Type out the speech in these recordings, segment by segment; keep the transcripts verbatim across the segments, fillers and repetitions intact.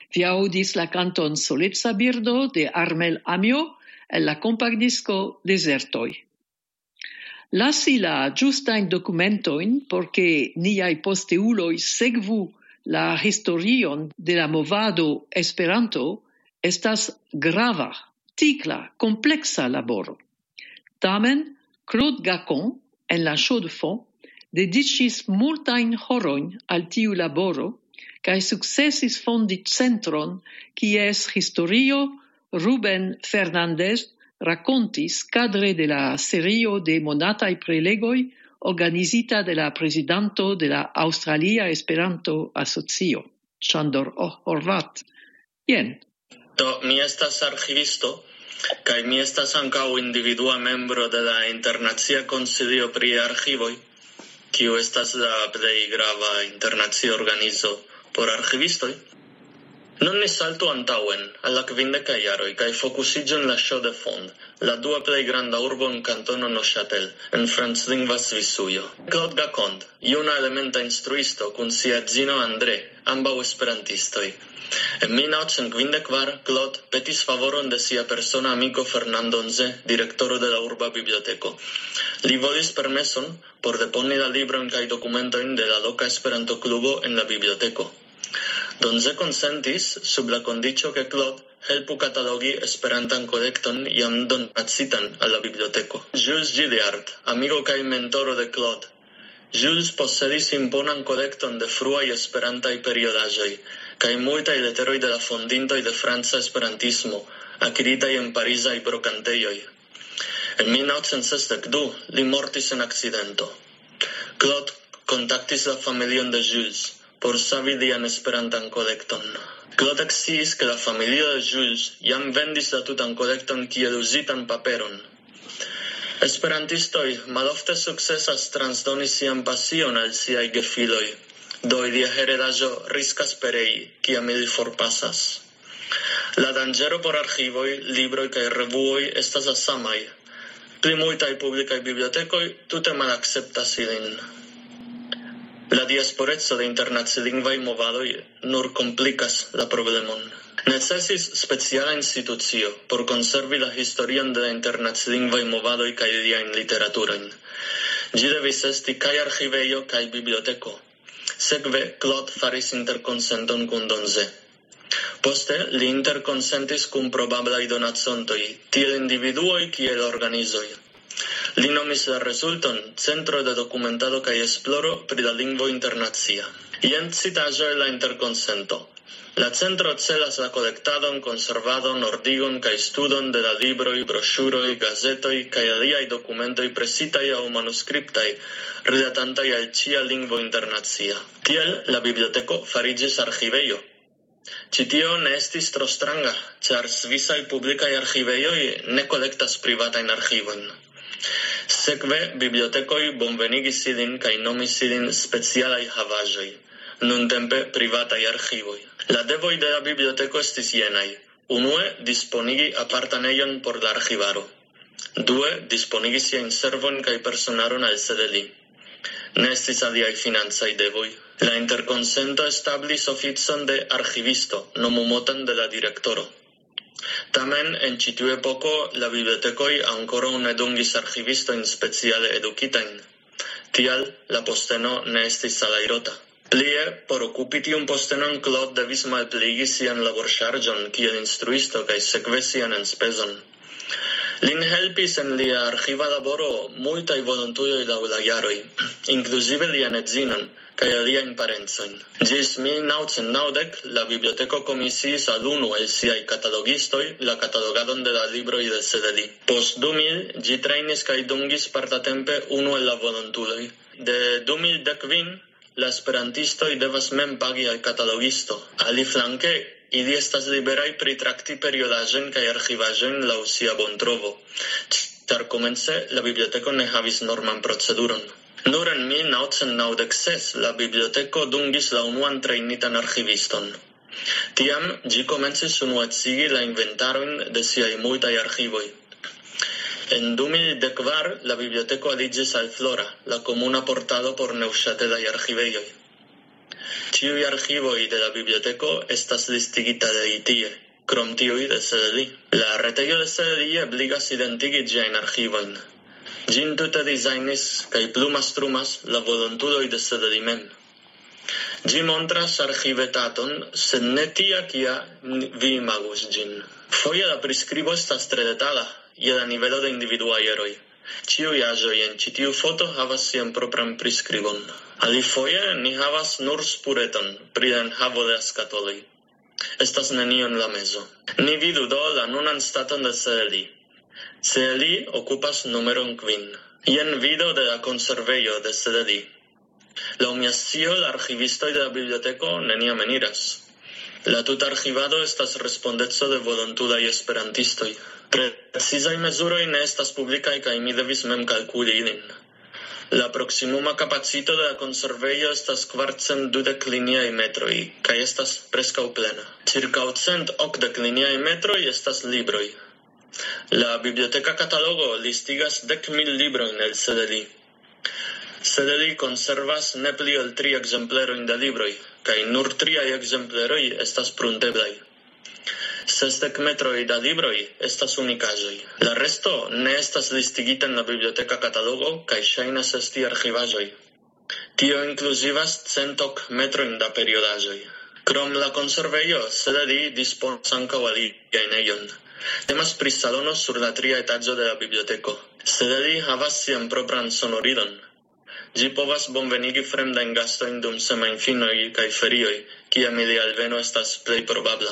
Vi audis la canton Soleca birdo de Armel Amio el la compactdisco Desertoi. Lasi la justain documentoin porque niai posteuloi segvu la historion de la movado Esperanto estas grava, ticla, complexa laboro. Tamen, Claude Gacon, en la show de fond, dedicis multain horoin al tiu laboro, cae successis fondi centron, quies historio Ruben Fernandez racontis cadre de la serio de monatai prelegoi organisita de la presidanto de la Australia Esperanto Asocio, Sandor Horvat. Jen. Do, mi estas archivisto, kaj mi estas ankaŭ individua membro de la Internacia Konsilio pri Archivoj, kiu estas la plej grava internacia organizo por archivistoj. Nun ni saltu antaŭen al la kvindekaj jaroj kaj fokusiĝu en la show de fond, la dua plej granda urbo en kantono Neuchâtel, en franclingva Svisujo. Claude Gacon, juna elementa instruisto kun sia edzino André, ambaŭ esperantistoj. En mil novecent kvindek kvar, Claude petis favoron de sia persona amiko Fernando Onze, direktoro de la urba biblioteko. Li volis permeson por deponi la libron kaj dokumentojn de la loka Esperanto-klubo en la biblioteko. Donze consentis sub la condicio que Claude helpu catalogi esperantan kolekton jam donacitan al la biblioteko. Jules Gilliard, amigo kaj mentoro de Claude. Jules posedis imponan kolekton de fruaj esperantaj periodaĵoj kaj multaj leteroj de la fondintoj de franca esperantismo, akiritaj en parizaj brokantejoj. En mil novecent sesdek du li mortis en akcidento. Claude kontaktis la familion de Jules por savi lian esperantan kolekton. Claude eksciis ke la familio de Jules jam vendis la tutan kolekton kiel uzitan paperon. Esperantistoj malofte sukcesas transdoni sian pasion al siaj gefiloj, do ilia heredaĵo riskas perei, kiam ili forpasas. La danĝero por archivoj, libroj kaj revuoj estas la samaj. Pli multaj publikaj bibliotekoj tute malakceptas ilin. La diasporeco de internacialingvaj movadoj nur komplikas la problemon. Necesis speciala institucio por konservi la historion de la internacialingvaj movadoj kaj iliajn literaturojn. Ĝi devis esti kaj archivejo kaj biblioteko. Sekve Claude faris interkonsenton kun Donze. Poste li interkonsentis kun probablaj donacontoj, tiel individuoj kiel organizoj. Li nomis la rezulton Centro de Dokumentado kaj Esploro pri la Lingvo Internacia. Jen citaĵo el la interkonsento. La centro celas la kolektadon, konservadon, ordigon kaj studon de la libroj, broŝuroj, gazetoj kaj aliaj dokumentoj presitaj aŭ manuskriptaj, rilatantaj al ĉia lingvo internacia. Tiel la biblioteko fariĝis archivejo. Ĉi tio ne estis tro stranga, ĉar svisaj publikaj archivejoj ne kolektas privatajn archivojn. Sekve bibliotekoj bonvenigis ilin kaj nomis ilin specialaj havaĵoj, nuntempe privataj archivoj. La devoj de la biblioteko estis jenaj. Unue, disponigi apartan ejon por la archivaro. Due, disponigi siajn servojn kaj personaron al sede li. Ne estis aliaj financaj devoj. La interkonsento establis oficon de archivisto, nomumotan de la direktoro. Tamen, en ĉi tiu epoko, la bibliotekoj ankoraŭ ne dungis archivistojn speciale edukitajn. Tial, la posteno ne estis salajrota. Plie, por okupi tiun postenon, Claude devis malpliigi sian laborŝarĝon kiel instruisto kaj sekve sian enspezon. Lin helpis en lia archiva laboro multaj volontuloj laŭ la jaroj, inkluzive lian edzinon kaj aliajn parencojn. Ĝis mil novecent naŭdek la biblioteko komisiis al unu el siaj katalogistoj la katalogadon de la libroj de sede li. Post du mil ĝi trejnis kaj dungis partatempe unu el la volontuloj. De du mil dek kvin la esperantistoj devas mem pagi al katalogisto. Aliflanke, ili estas liberaj pritrakti periodaĵojn kaj archivaĵojn laŭ sia bontrovo, ĉar komence la biblioteko ne havis norman proceduron. Nur en mil novecent naŭdek ses la biblioteko dungis la unuan trejnitan archiviston. Tiam ĝi komencis unuecigi la inventarojn de siaj multaj archivoj. En du mil dek kvar la biblioteko aliĝis al Flora, la komuna portalo por neŭŝatelaj archivejoj. Ĉiuj arĥivoj de la biblioteko estas listigita de tie, krom tiuj de C D L I. La retejo de C D L I ebligas identigi ĝiajn arĥivojn. Ĝin tute dizajnis kaj plu mastrumas la volontuloj de C D L I mem. Ĝi montras arĥivetaton, sed ne tia kia vi imagus ĝin. Foje la priskribo estas tre detala, je la nivelo de individuaj eroj. Ĉiuj aĵoj en ĉi tiu foto havas sian propran priskribon. Alifoje ni havas nur spureton pri la enhavo de la skatoloj. Estas nenio en la mezo. Ni vidu do la nunan staton de C D L I. C D L I okupas numeron kvin. Jen vido de la konservejo de C D L I. Laŭ mia scio, la arĥivistoj de la biblioteko neniam eniras. La tuta arĥivado estas respondeco de volontulaj esperantistoj. Precizaj mezuroj ne estas publikaj kaj mi devis mem kalkuli ilin. La proksimuma kapacito de la konservejo estas kvarcent dudek liniaj metroj kaj estas preskaŭ plena. Ĉirkaŭ cent okdek liniaj metroj estas libroj. La biblioteka katalogo listigas dek mil librojn el C D L I. C D L I konservas ne pli ol tri ekzemplerojn de libroj, kaj nur triaj ekzempleroj estas prunteblaj. Sesdek metroj da libroj estas unikaĵoj. La resto ne estas listigita en la biblioteka katalogo kaj ŝajnas esti arĥivaĵoj. Tio inkluzivas cent ok metrojn da periodaĵoj. Krom la konservejo, C D L I disponas ankaŭ aliajn ejon. Temas pri salono sur la tria etaĝo de la biblioteko. C D L I havas sian propran sonorilon. Ĝi povas bonvenigi fremdajn gastojn dum semajnfinoj kaj ferioj, kiam ilia alveno estas plej probabla.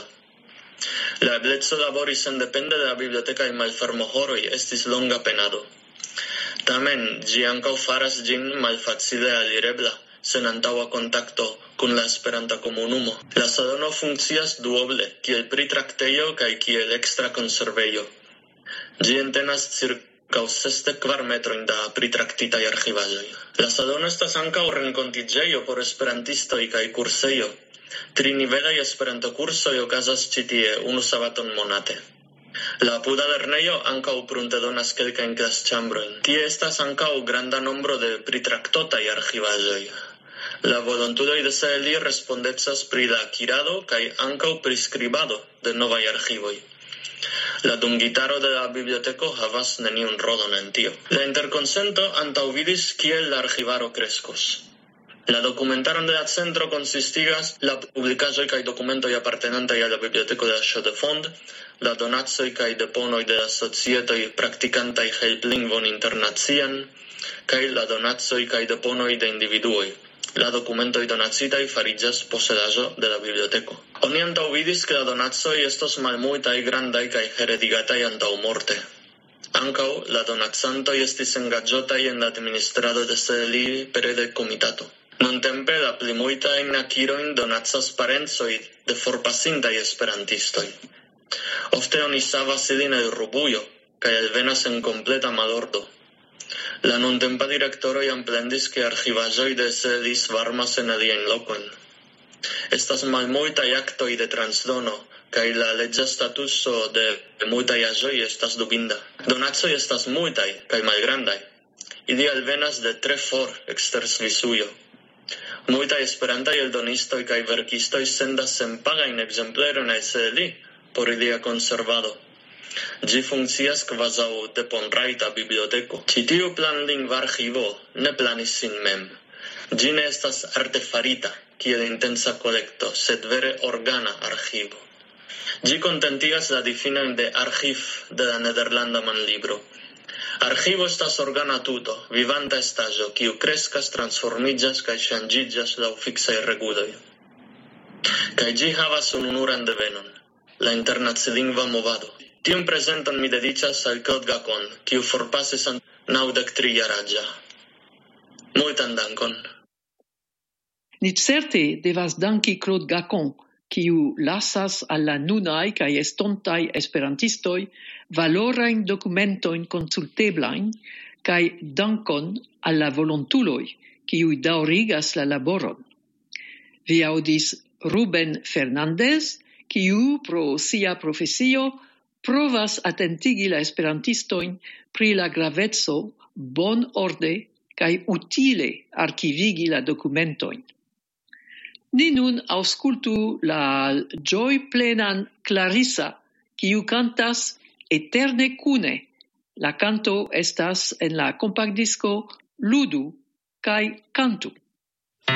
La ebleco labori sendepende de la bibliotekaj malfermohoroj estis longa penado. Tamen, ĝi ankaŭ faras ĝin malfacile alirebla, sen antaŭa kontakto kun la Esperanta komunumo. La salono funkcias duoble, kiel pritraktejo kaj kiel ekstra konservejo. Ĝi entenas cirka Caŭ sesdek kvar metrojn da pritraktitaj arĥivaĵoj. La salono estas ankaŭ renkontiĝejo por esperantistoj kaj kursejo. Trinivelaj Esperanto-kursoj okazas ĉi tie unu sabaton monate. La apuda lernejo ankaŭ pruntedonas kelkajn klasĉambrojn. Tie estas ankaŭ granda nombro de pritraktotaj arĥivaĵoj. La volontuloj de C D L I respondecas pri la akirado kaj ankaŭ priskribado de novaj arĥivoj. La dungitaro de la biblioteko havas neniun rolon en tio. La interkonsento antaŭvidis kiel la arĥivaro kreskos. La dokumentaron de la centro konsistigas la publikaĵoj kaj dokumentoj apartenantaj al la biblioteko de la Ŝodefond, la donacoj kaj deponoj de la societoj praktikantaj helplingvon internacian, kaj la donacoj kaj deponoj de individuoj. La dokumentoj donacitaj fariĝas posedaĵo de la biblioteko. Oni antaŭvidis, ke la donacoj estos malmultaj, grandaj kaj heredigataj antaŭmorte. Ankaŭ la donacantoj estis engaĝotaj en la administrado de C D L I pere de komitato. Nuntempe la plimultajn akirojn donacas parencoj de forpasintaj esperantistoj. Ofte oni savas ilin el rubujo kaj alvenas en kompleta malordo. La nuntempa direktoro jam plendis, ke arĥivaĵoj de C D L I svarmas en aliajn lokojn. Estas malmultaj aktoj de transdono, kaj la leĝa statuso de multaj aĵoj estas dubinda. Donacoj estas multaj kaj malgrandaj. Ili alvenas de tre for ekster Svisujo. Multaj esperantaj eldonistoj kaj verkistoj sendas senpagajn ekzemplerojn al C D L I por ilia konservado. Ĝi funkcias kvazaŭ deponrajta biblioteko. Ĉi tiu planlingva arĥivo ne planis sin mem. Ĝi ne estas artefarita kiel intensa kolekto, sed vere organa arĥivo. Ĝi kontentigas la difinojn de arĥiv de la nederlanda manlibro. Arĥivo estas organa tuto, vivanta estaĵo, kiu kreskas, transformiĝas kaj ŝanĝiĝas laŭ fiksaj reguloj. Kaj ĝi havas ununuran devenon, la internacilingva movado. Tiun prezenton mi dediĉas al Claude Gacon, kiu forpasis naŭdek tri-jaraĝa. Multan dankon. Ni certe devas danki Claude Gacon, kiu lasas al la nunaj kaj estontaj esperantistoj valorajn dokumentojn konsulteblajn kaj dankon al la volontuloj, kiuj daŭrigas la laboron. Vi aŭdis Ruben Fernandez, kiu pro sia profesio provas atentigi la esperantistojn pri la graveco bonorde kaj utile arkivigi la dokumentojn. Ni nun auscultu la joy-plenan Clarissa, kiu cantas eterne cune. La canto estas en la compactdisco Ludu kaj Cantu.